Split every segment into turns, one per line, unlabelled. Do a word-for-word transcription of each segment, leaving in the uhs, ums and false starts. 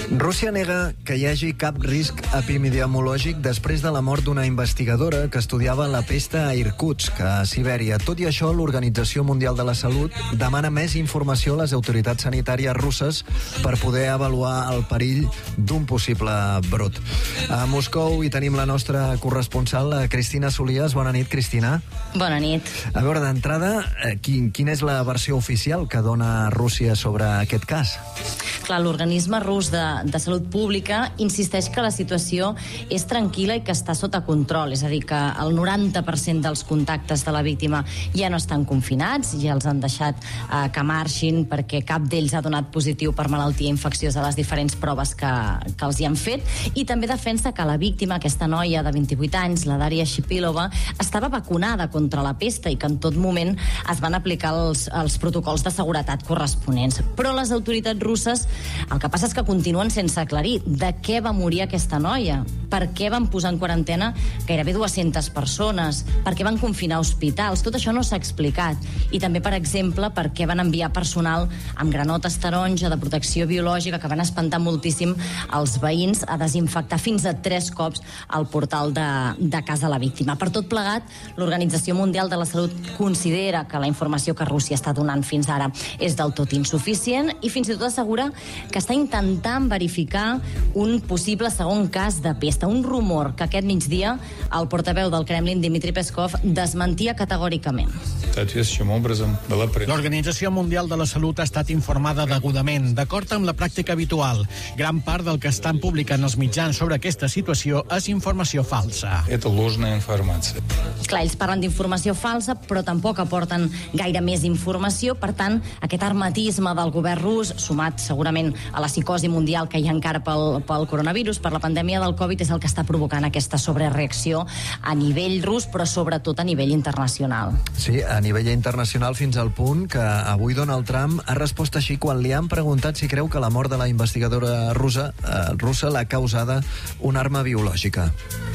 Rússia nega que hi hagi cap risc epidemiològic després de la mort d'una investigadora que estudiava la pesta a Irkutsk, a Sibèria. Tot i això, l'Organització Mundial de la Salut demana més informació a les autoritats sanitàries russes per poder avaluar el perill d'un possible brot. A Moscou hi tenim la nostra corresponsal, la Cristina Solias. Bona nit, Cristina.
Bona nit.
A veure, d'entrada, quin, quina és la versió oficial que dona Rússia sobre aquest cas?
Clar, l'organisme rus de, de salut pública insisteix que la situació és tranquil·la i que està sota control, és a dir, que el noranta per cent dels contactes de la víctima ja no estan confinats, ja els han deixat eh, que marxin perquè cap d'ells ha donat positiu per malaltia infecciosa a les diferents proves que, que els hi han fet, i també defensa que la víctima, aquesta noia de vint-i-vuit anys, la Daria Shipilova, estava vacunada contra la pesta i que en tot moment es van aplicar els, els protocols de seguretat corresponents. Però les autoritats russes el que passa és que continuen sense aclarir de què va morir aquesta noia, per què van posar en quarantena gairebé dues-centes persones, per què van confinar hospitals, tot això no s'ha explicat. I també, per exemple, per què van enviar personal amb granotes taronja de protecció biològica que van espantar moltíssim els veïns a desinfectar fins a tres cops el portal de, de casa de la víctima. Per tot plegat, l'Organització Mundial de la Salut considera que la informació que Rússia està donant fins ara és del tot insuficient i fins i tot assegura que està intentant verificar un possible segon cas de pesta, un rumor que aquest migdia el portaveu del Kremlin, Dmitry Peskov, desmentia categòricament.
L'Organització Mundial de la Salut ha estat informada degudament, d'acord amb la pràctica habitual. Gran part del que estan publicant els mitjans sobre aquesta situació és informació falsa.
Clar, ells parlen d'informació falsa, però tampoc aporten gaire més informació. Per tant, aquest hermetisme del govern rus, sumat segurament a la psicosi mundial que hi ha encara pel, pel coronavirus, per la pandèmia del Covid, és el que està provocant aquesta sobrereacció a nivell rus, però sobretot a nivell internacional.
Sí, a nivell internacional, fins al punt que avui Donald Trump ha respost així quan li han preguntat si creu que la mort de la investigadora russa, eh, russa l'ha causada una arma biològica.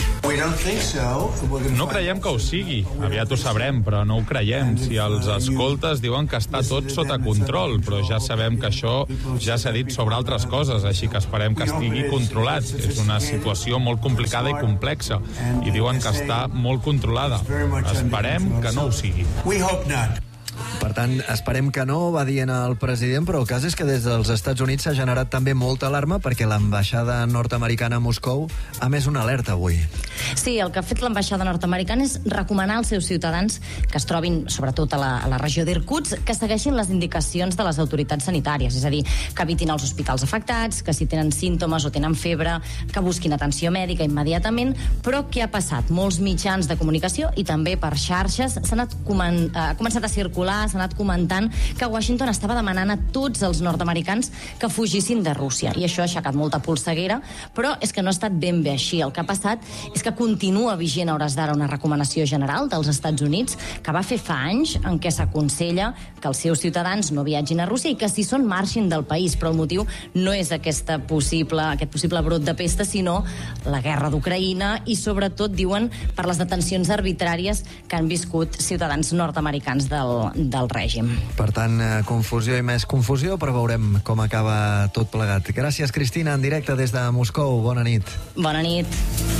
No creiem que ho sigui. Aviat ho sabrem, però no ho creiem. Si els escoltes diuen que està tot sota control, però ja sabem que això ja s'ha dit sobre altres coses, així que esperem que estigui controlat. És una situació molt complicada i complexa, i diuen que està molt controlada. Esperem que no ho sigui.
Per tant, esperem que no, va dient el president, però el cas és que des dels Estats Units s'ha generat també molta alarma perquè l'ambaixada nord-americana a Moscou ha emès una alerta avui.
Sí, el que ha fet l'ambaixada nord-americana és recomanar als seus ciutadans que es trobin, sobretot a la, a la regió d'Irkutsk, que segueixin les indicacions de les autoritats sanitàries, és a dir, que evitin els hospitals afectats, que si tenen símptomes o tenen febre, que busquin atenció mèdica immediatament. Però què ha passat? Molts mitjans de comunicació i també per xarxes s'ha anat comen- ha començat a circular, s'ha anat comentant que Washington estava demanant a tots els nord-americans que fugissin de Rússia, i això ha aixecat molta polseguera, però és que no ha estat ben bé així. El que ha passat és que continua vigent a hores d'ara una recomanació general dels Estats Units que va fer fa anys, en què s'aconsella que els seus ciutadans no viatgin a Rússia i que si són marxin del país, però el motiu no és aquesta possible, aquest possible brot de pesta, sinó la guerra d'Ucraïna i sobretot, diuen, per les detencions arbitràries que han viscut ciutadans nord-americans del, del règim.
Per tant, confusió i més confusió, però veurem com acaba tot plegat. Gràcies, Cristina, en directe des de Moscou. Bona nit.
Bona nit.